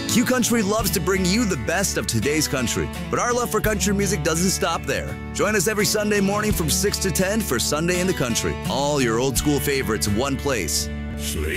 Q Country loves to bring you the best of today's country, but our love for country music doesn't stop there. Join us every Sunday morning from 6 to 10 for Sunday in the Country. All your old school favorites in one place. Sleep.